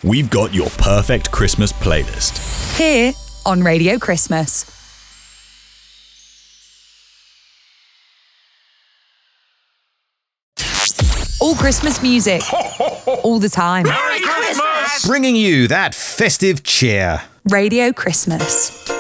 we've got your perfect Christmas playlist. Here on Radio Christmas. All Christmas music. All the time. Merry Christmas! Bringing you that festive cheer. Radio Christmas.